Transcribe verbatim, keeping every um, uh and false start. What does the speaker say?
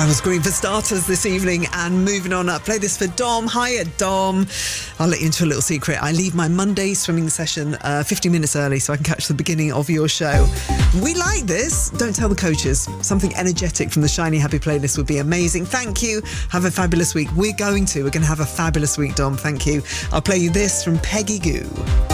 Primal Scream for starters this evening, and moving on up, play this for Dom. Hiya, Dom. I'll let you into a little secret. I leave my Monday swimming session uh, fifty minutes early so I can catch the beginning of your show. We like this. Don't tell the coaches. Something energetic from the Shiny Happy playlist would be amazing. Thank you. Have a fabulous week. We're going to. We're going to have a fabulous week, Dom. Thank you. I'll play you this from Peggy Goo.